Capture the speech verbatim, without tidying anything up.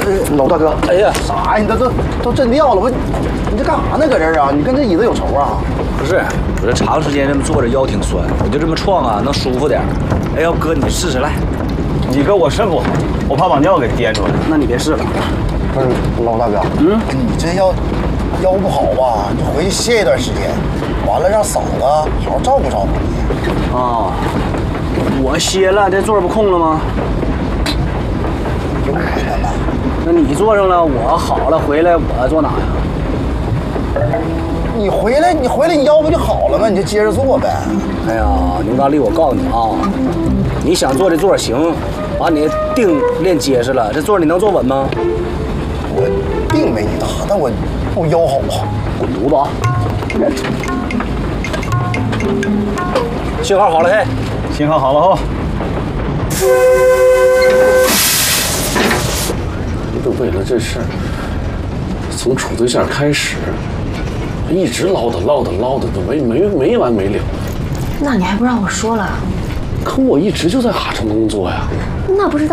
老大哥， 哎呀， 啥呀？你这都都震掉了，我你这干啥呢？搁这儿啊？你跟这椅子有仇啊？ 不是，我这长时间这么坐着腰挺酸，我就这么撞啊，能舒服点。哎，要哥你试试来。 你哥我肾不好，我怕把尿给颠出来。 那你别试了。 不是老大哥，嗯，你这要腰不好吧？你就回去歇一段时间，完了让嫂子好好照顾照顾你。 哦，我歇了，这座不空了吗？ 有可能吧？ 那你坐上了，我好了回来，我坐哪呀？ 你回来，你回来，你腰不就好了吗？你就接着做呗。 哎呀，牛大力，我告诉你啊，你想坐这座行，把你腚练结实了，这座你能坐稳吗？ 我腚没你大，但我我腰好啊。 滚犊子啊！信号好了嘿， 信号好了哈。 就为了这事儿，从处对象开始，一直唠叨唠叨唠叨的没没没完没了。 那你还不让我说了？ 可我一直就在哈城工作呀。 那不是在